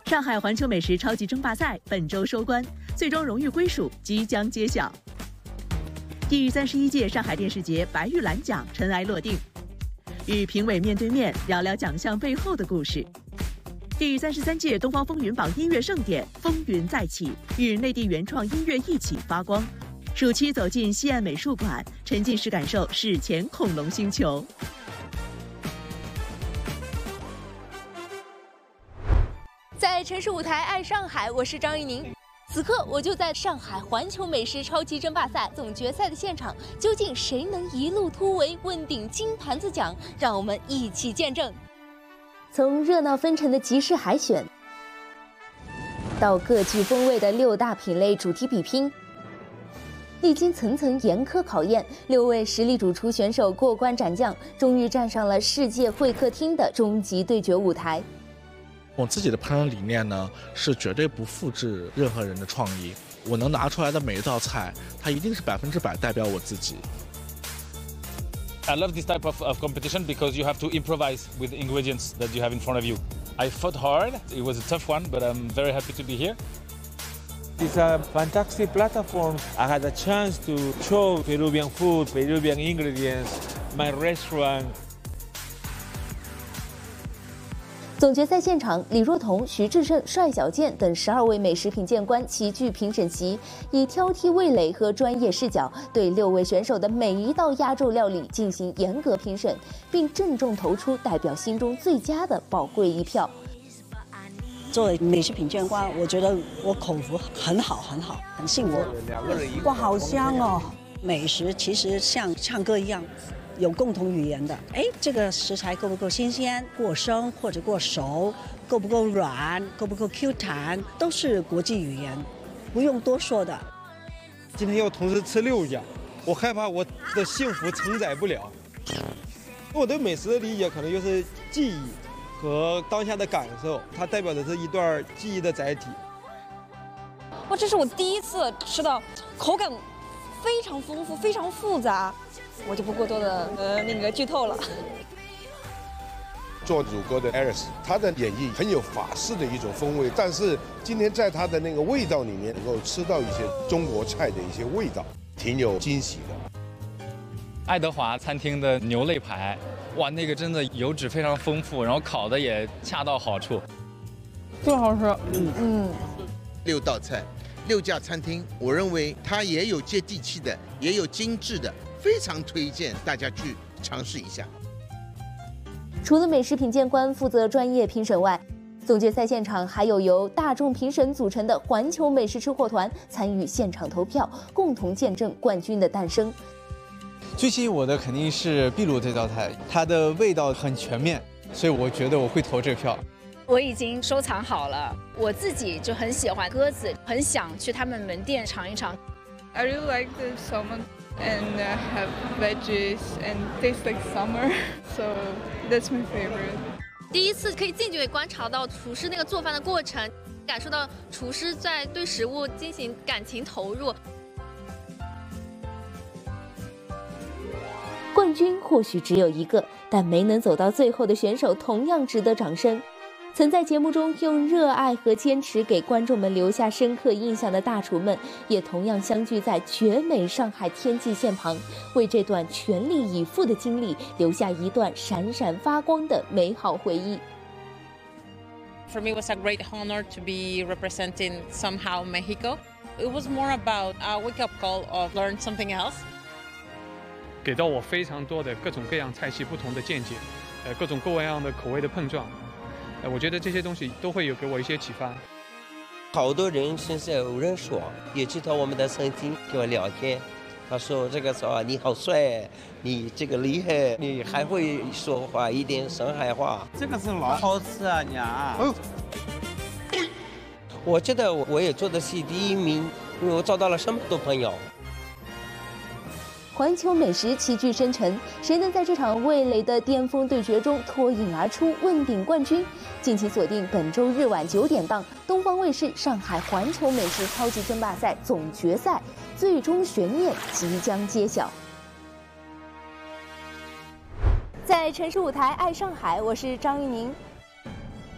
上海环球美食超级争霸赛本周收官，最终荣誉归属即将揭晓。第31届上海电视节白玉兰奖尘埃落定，与评委面对面聊聊奖项背后的故事。第33届东方风云榜音乐盛典风云再起，与内地原创音乐一起发光。暑期走进西岸美术馆，沉浸式感受史前恐龙星球。 在城市舞台爱上海，我是张玉宁。此刻我就在上海环球美食超级争霸赛总决赛的现场，究竟谁能一路突围问鼎金盘子奖？让我们一起见证。从热闹纷呈的集市海选，到各具风味的6大品类主题比拼，历经层层严苛考验，6位实力主厨选手过关斩将，终于站上了世界会客厅的终极对决舞台。 我自己的烹饪理念呢，是绝对不复制任何人的创意。我能拿出来的每一道菜，它一定是100%代表我自己。 I love this type of competition because you have to improvise with the ingredients that you have in front of you. I fought hard. It was a tough one, but I'm very happy to be here. It's a fantastic platform. I had a chance to show Peruvian food, Peruvian ingredients, my restaurant. 总决赛现场，李若彤、徐志胜、帅小健等12位美食品鉴官齐聚评审席，以挑剔味蕾和专业视角，对6位选手的每一道压轴料理进行严格评审，并郑重投出代表心中最佳的宝贵一票。 作为美食品鉴官，我觉得我口福很好，很幸福。 哇，好香哦！ 美食其实像唱歌一样。有共同语言的，这个食材够不够新鲜、过生或者过熟，够不够软、够不够 Q 弹，都是国际语言，不用多说的。 今天要同时吃6家，我害怕我的幸福承载不了。我对美食的理解可能就是记忆和当下的感受，它代表的是一段记忆的载体。 哇，这是我第一次吃到，口感非常丰富，非常复杂。我就不过多的剧透了。 做乳鸽的 Alice， 他的演绎很有法式的一种风味，但是今天在他的那个味道里面，能够吃到一些中国菜的一些味道，挺有惊喜的。 爱德华餐厅的牛肋排，哇，那个真的油脂非常丰富，然后烤的也恰到好处， 最好吃。 6道菜，6家餐厅，我认为它也有接地气的，也有精致的。非常推荐大家去尝试一下。 除了美食品鉴官负责专业评审外，总决赛现场还有由大众评审组成的环球美食吃货团参与现场投票，共同见证冠军的诞生。 最吸引我的肯定是秘鲁这道菜，它的味道很全面，所以我觉得我会投这票。 我已经收藏好了，我自己就很喜欢鸽子，很想去他们门店尝一尝。 I really like the salmon.And have veggies and taste like summer, so that's my favorite. 第一次可以近距离观察到厨师那个做饭的过程，感受到厨师在对食物进行感情投入。 冠军或许只有一个，但没能走到最后的选手同样值得掌声。曾在节目中用热爱和坚持给观众们留下深刻印象的大厨们，也同样相聚在绝美上海天际线旁，为这段全力以赴的经历留下一段闪闪发光的美好回忆。 For me, it was a great honor to be representing somehow Mexico. It was more about a wake-up call of learn something else. 给到我非常多的各种各样菜系不同的见解，各种各样的口味的碰撞。我觉得这些东西都会有给我一些启发。 好多人现在有人说，也知道我们的餐厅跟我聊天，他说这个说你好帅，你这个厉害，你还会说话一点上海话。 这个是老好吃啊，娘。 我觉得我也做的是第1名，因为我找到了这么多朋友。 环球美食齐聚深城，谁能在这场味蕾的巅峰对决中脱颖而出，问鼎冠军？敬请锁定本周日晚9点档，东方卫视上海环球美食超级争霸赛总决赛，最终悬念即将揭晓。在城市舞台爱上海，我是张玉宁。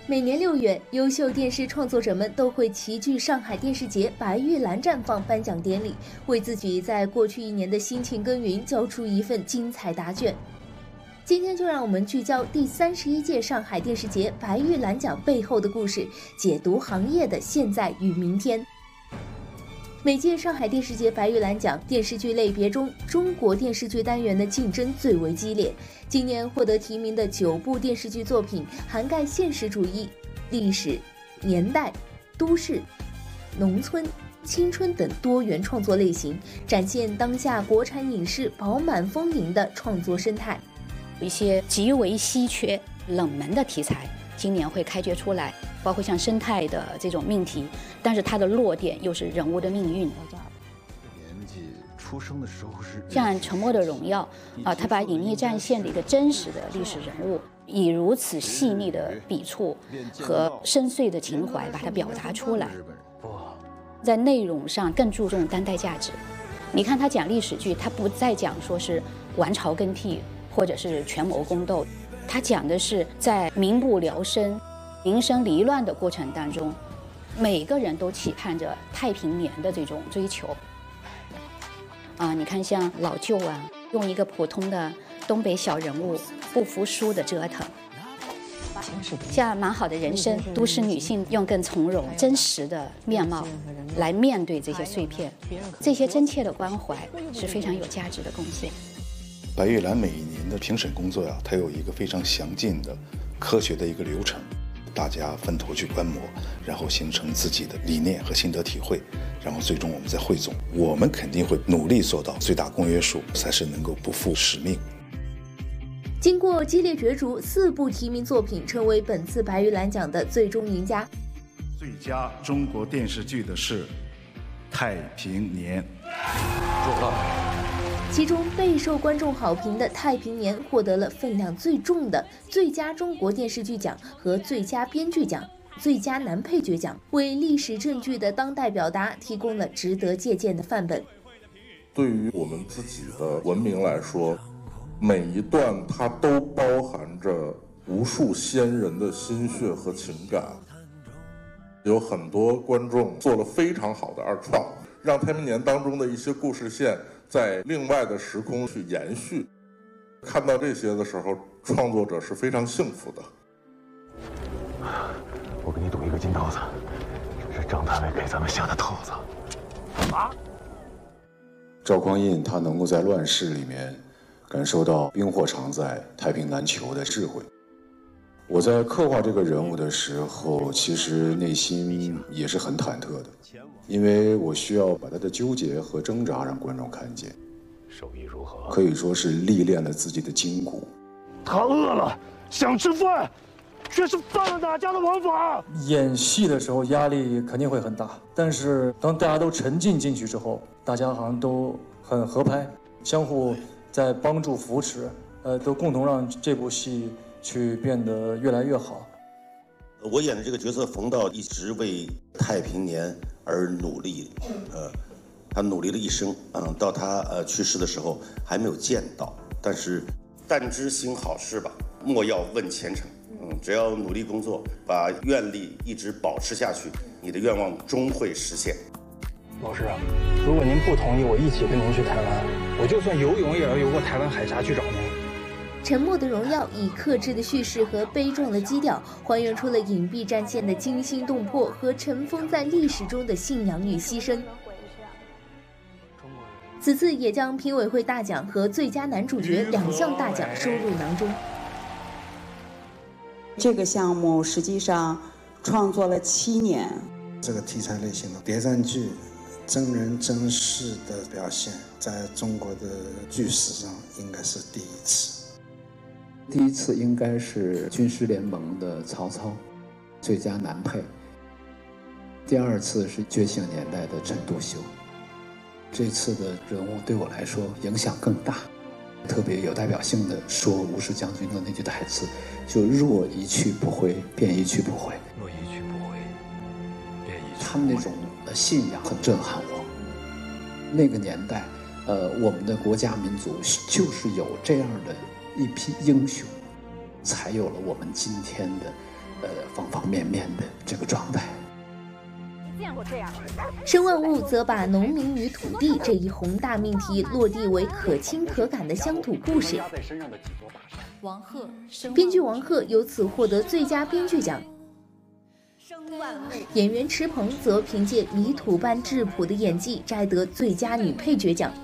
每年6月，优秀电视创作者们都会齐聚上海电视节白玉兰绽放颁奖典礼，为自己在过去1年的辛勤耕耘交出一份精彩答卷。今天就让我们聚焦第31届上海电视节白玉兰奖背后的故事，解读行业的现在与明天。每届上海电视节白玉兰奖电视剧类别中，中国电视剧单元的竞争最为激烈。今年获得提名的9部电视剧作品，涵盖现实主义、历史、年代、都市、农村、青春等多元创作类型，展现当下国产影视饱满丰盈的创作生态。 一些极为稀缺、冷门的题材，今年会开掘出来，包括像生态的这种命题，但是它的落点又是人物的命运。 年纪出生的时候是像《沉默的荣耀》它把隐匿战线的一个真实的历史人物，以如此细腻的笔触和深邃的情怀把它表达出来，在内容上更注重当代价值。你看他讲历史剧，他不再讲说是王朝更替或者是权谋宫斗，他讲的是在民不聊生、民生离乱的过程当中，每个人都期盼着太平年的这种追求。你看像老舅用一个普通的东北小人物不服输的折腾，像蛮好的人生，都市女性用更从容真实的面貌来面对这些碎片，这些真切的关怀是非常有价值的贡献。 白玉兰每一年的评审工作它有一个非常详尽的科学的一个流程，大家分头去观摩，然后形成自己的理念和心得体会，然后最终我们再汇总。我们肯定会努力做到最大公约数，才是能够不负使命。 经过激烈角逐，4部提名作品成为本次白玉兰奖的最终赢家。 最佳中国电视剧的是《太平年》， 祝贺。其中备受观众好评的《太平年》获得了分量最重的最佳中国电视剧奖和最佳编剧奖、最佳男配角奖，为历史正剧的当代表达提供了值得借鉴的范本。 对于我们自己的文明来说，每一段它都包含着无数先人的心血和情感。有很多观众做了非常好的二创，让太平年当中的一些故事线在另外的时空去延续。看到这些的时候，创作者是非常幸福的。 我给你赌一个金豆子，这是张大伟给咱们下的套子。 赵匡胤他能够在乱世里面感受到冰火常在、太平难求的智慧。我在刻画这个人物的时候，其实内心也是很忐忑的，因为我需要把他的纠结和挣扎让观众看见。 手艺如何？ 可以说是历练了自己的筋骨。 他饿了，想吃饭，却是犯了哪家的王法？ 演戏的时候压力肯定会很大，但是当大家都沉浸进去之后，大家好像都很合拍，相互在帮助扶持，都共同让这部戏去变得越来越好。 我演的这个角色冯道一直为太平年而努力，他努力了一生，到他去世的时候还没有见到。但是但知行好事吧，莫要问前程。只要努力工作，把愿力一直保持下去，你的愿望终会实现。 老师，如果您不同意我一起跟您去台湾，我就算游泳也要游过台湾海峡去找您。 《沉默的荣耀》以克制的叙事和悲壮的基调，还原出了隐蔽战线的惊心动魄和尘封在历史中的信仰与牺牲。此次也将评委会大奖和最佳男主角2项大奖收入囊中。 这个项目实际上创作了7年。 这个题材类型的谍战剧，真人真事的表现，在中国的剧史上应该是第一次。 第一次应该是军师联盟的曹操，最佳男配。第2次是觉醒年代的陈独秀。这次的人物对我来说影响更大，特别有代表性的说吴氏将军的那句台词，就若一去不回，便一去不回。 若一去不回，便一去不回。 他们那种信仰很震撼我。那个年代，我们的国家民族就是有这样的一批英雄，才有了我们今天的方方面面的这个状态。 申万物则把农民与土地这一宏大命题落地为可亲可感的乡土故事。 王鹤， 编剧王鹤由此获得最佳编剧奖。演员池鹏则凭借泥土般质朴的演技摘得最佳女配角奖。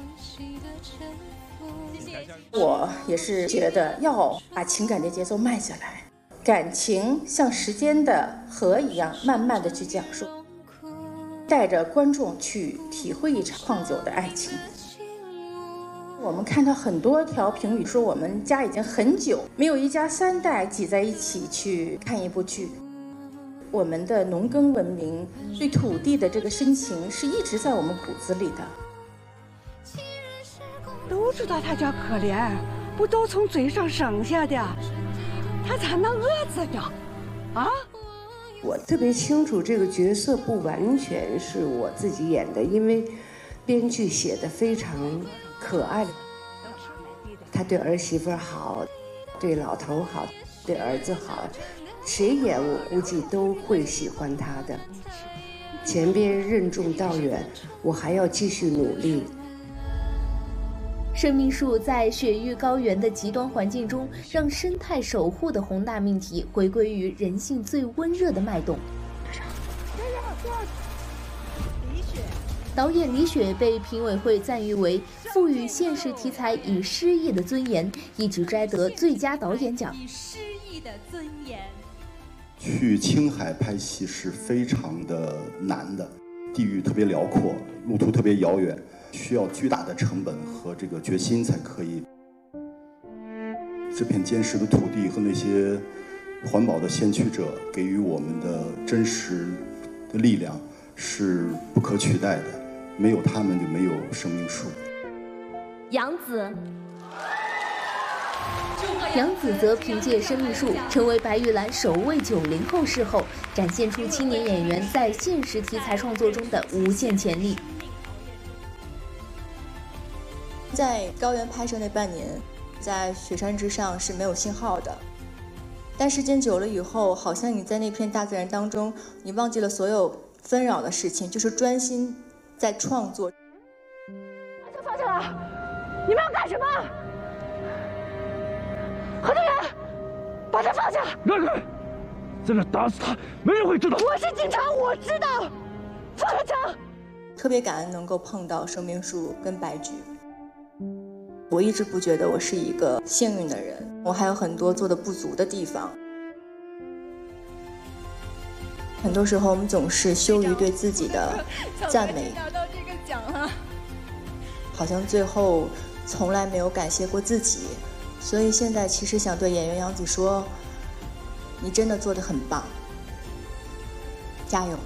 我也是觉得要把情感的节奏慢下来，感情像时间的河一样，慢慢的去讲述，带着观众去体会一场旷久的爱情。我们看到很多条评语说，我们家已经很久没有一家3代挤在一起去看一部剧。我们的农耕文明对土地的这个深情是一直在我们骨子里的。 都知道他叫可怜，不都从嘴上省下的，他咋能饿死呢？啊！ 我特别清楚这个角色不完全是我自己演的，因为编剧写的非常可爱。他对儿媳妇好，对老头好，对儿子好，谁演我估计都会喜欢他的。前边任重道远，我还要继续努力。 生命树在雪域高原的极端环境中，让生态守护的宏大命题回归于人性最温热的脉动。导演李雪被评委会赞誉为赋予现实题材以诗意的尊严，一举摘得最佳导演奖。 以诗意的尊严。 去青海拍戏是非常的难的，地域特别辽阔，路途特别遥远，需要巨大的成本和这个决心才可以。这片坚实的土地和那些环保的先驱者给予我们的真实的力量是不可取代的，没有他们就没有生命树。 杨紫则凭借《生命树》成为白玉兰首位90后视后，展现出青年演员在现实题材创作中的无限潜力。 在高原拍摄那半年，在雪山之上是没有信号的，但时间久了以后，好像你在那片大自然当中，你忘记了所有纷扰的事情，就是专心在创作。 放下了，你们要干什么？何队员，把他放下！ 让开！在这打死他，没人会知道。 我是警察，我知道。放下枪！ 特别感恩能够碰到生命树跟白菊。我一直不觉得我是一个幸运的人，我还有很多做的不足的地方。很多时候我们总是羞于对自己的赞美， 拿到这个奖了， 好像最后从来没有感谢过自己。所以现在其实想对演员杨紫说，你真的做得很棒，加油。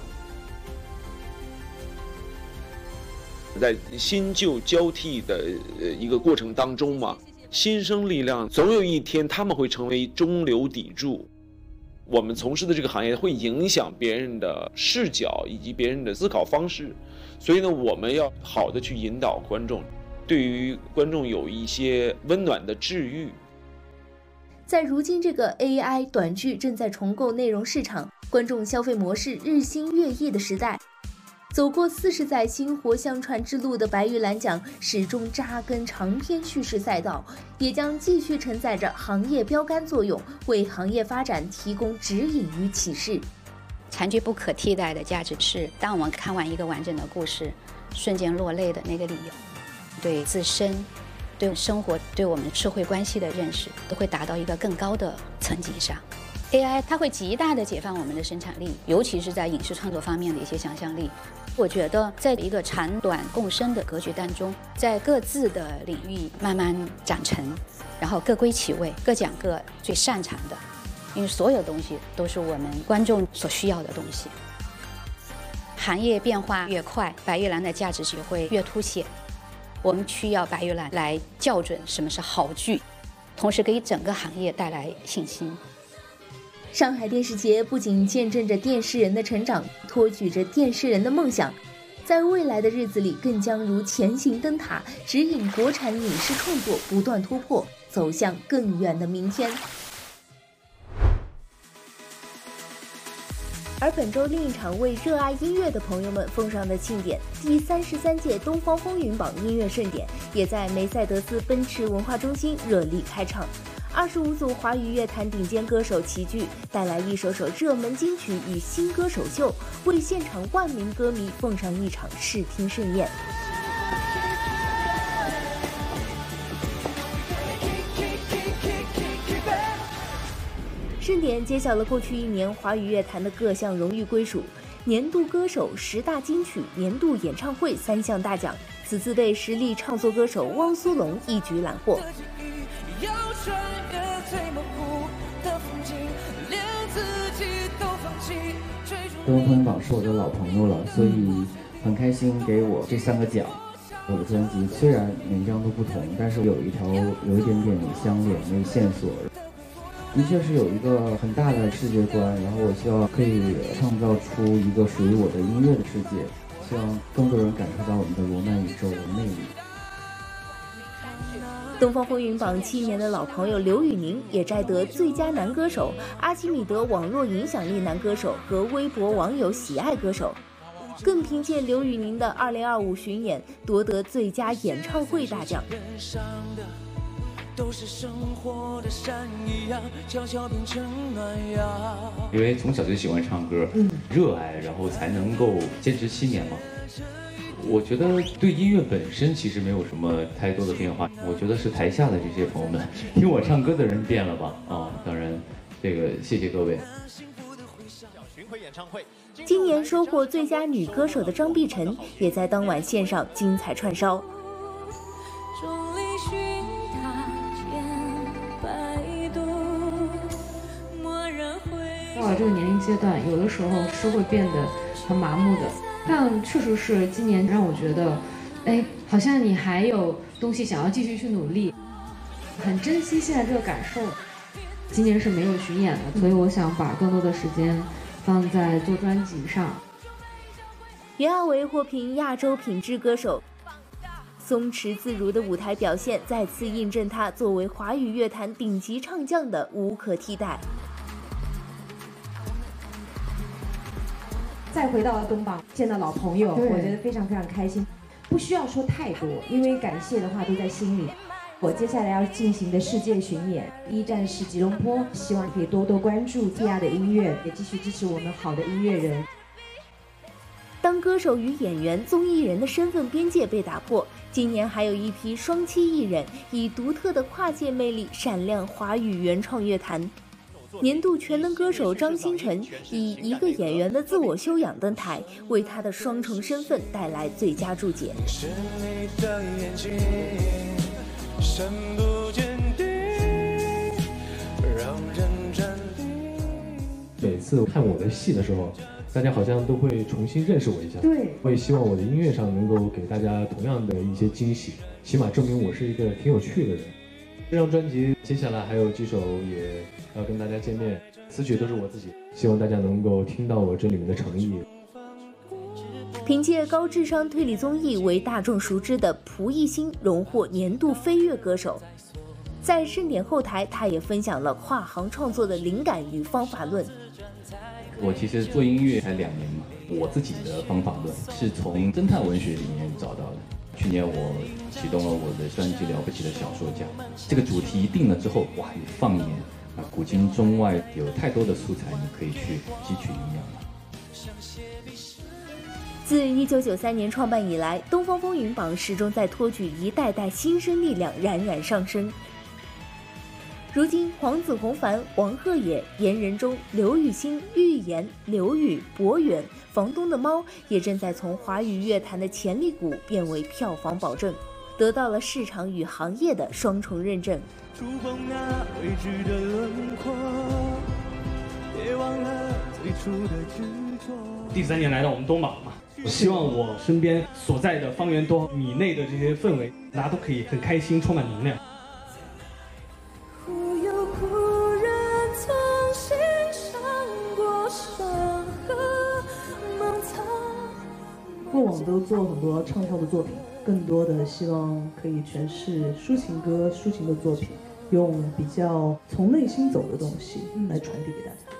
在新旧交替的一个过程当中嘛，新生力量总有一天他们会成为中流砥柱。我们从事的这个行业会影响别人的视角以及别人的思考方式，所以呢，我们要好的去引导观众，对于观众有一些温暖的治愈。 在如今这个 AI 短剧正在重构内容市场、观众消费模式日新月异的时代，走过40载薪火相传之路的白玉兰奖始终扎根长篇叙事赛道，也将继续承载着行业标杆作用，为行业发展提供指引与启示。 残剧不可替代的价值是，当我们看完一个完整的故事，瞬间落泪的那个理由，对自身、对生活、对我们社会关系的认识，都会达到一个更高的层级上。AI 它会极大的解放我们的生产力，尤其是在影视创作方面的一些想象力。我觉得在一个长短共生的格局当中，在各自的领域慢慢长成，然后各归其位，各讲各最擅长的，因为所有东西都是我们观众所需要的东西。行业变化越快，白玉兰的价值就会越凸显。我们需要白玉兰来校准什么是好剧，同时给整个行业带来信心。 上海电视节不仅见证着电视人的成长，托举着电视人的梦想，在未来的日子里更将如前行灯塔，指引国产影视创作不断突破，走向更远的明天。 而本周另一场为热爱音乐的朋友们奉上的庆典——第33届东方风云榜音乐盛典，也在梅赛德斯奔驰文化中心热力开唱。25组华语乐坛顶尖歌手齐聚，带来一首首热门金曲与新歌首秀，为现场万名歌迷奉上一场视听盛宴。盛典揭晓了过去1年华语乐坛的各项荣誉归属，年度歌手、10大金曲、年度演唱会3项大奖，此次被实力唱作歌手汪苏泷一举揽获。 东方风云榜是我的老朋友了，所以很开心给我这3个奖。我的专辑虽然每张都不同，但是有一条有一点点相连的线索。的确是有一个很大的世界观，然后我希望可以创造出一个属于我的音乐的世界，希望更多人感受到我们的罗曼宇宙的魅力。 东方风云榜7年的老朋友刘宇宁也摘得最佳男歌手、阿基米德网络影响力男歌手和微博网友喜爱歌手，更凭借刘宇宁的2025巡演夺得最佳演唱会大奖。 都是生活的山一样，悄悄变成暖阳。 因为从小就喜欢唱歌，热爱，然后才能够坚持7年嘛。我觉得对音乐本身其实没有什么太多的变化，我觉得是台下的这些朋友们听我唱歌的人变了吧？当然，这个谢谢各位。 今年收获最佳女歌手的张碧晨也在当晚线上精彩串烧。 到了这个年龄阶段，有的时候是会变得很麻木的，但确实是今年让我觉得，好像你还有东西想要继续去努力，很珍惜现在这个感受。今年是没有巡演的，所以我想把更多的时间放在做专辑上。 袁娅维获评亚洲品质歌手，松弛自如的舞台表现再次印证她作为华语乐坛顶级唱将的无可替代。 再回到了东榜，见到老朋友，我觉得非常非常开心。不需要说太多，因为感谢的话都在心里。我接下来要进行的世界巡演，1站是吉隆坡，希望可以多多关注 Tia 的音乐，也继续支持我们好的音乐人。 当歌手与演员、综艺人的身份边界被打破，今年还有一批双栖艺人以独特的跨界魅力闪亮华语原创乐坛。年度全能歌手张新成以一个演员的自我修养登台，为他的双重身份带来最佳注解。 是你的眼睛深不见底，让人站定。 每次看我的戏的时候，大家好像都会重新认识我一下。 对， 我也希望我的音乐上能够给大家同样的一些惊喜，起码证明我是一个挺有趣的人。这张专辑接下来还有几首也要跟大家见面，词曲都是我自己，希望大家能够听到我这里面的诚意。 凭借高智商推理综艺为大众熟知的蒲熠星荣获年度飞跃歌手。在盛典后台，他也分享了跨行创作的灵感与方法论。 我其实做音乐才2年嘛，我自己的方法论是从侦探文学里面找到的。去年我启动了我的专辑《了不起的小说家》，这个主题一定了之后，哇，你放眼古今中外，有太多的素材你可以去汲取营养了。 自1993年创办以来，东方风云榜始终在托举一代代新生力量冉冉上升。如今，黄子弘凡、王鹤野、严仁中、刘雨昕、喻言、刘宇、博远、房东的猫也正在从华语乐坛的潜力股变为票房保证，得到了市场与行业的双重认证。 触碰那未知的轮廓，别忘了最初的执着。 第3年来到我们东榜嘛，我希望我身边所在的方圆多少米内的这些氛围，大家都可以很开心，充满能量。 过往都做很多唱跳的作品，更多的希望可以诠释抒情歌、抒情的作品，用比较从内心走的东西来传递给大家。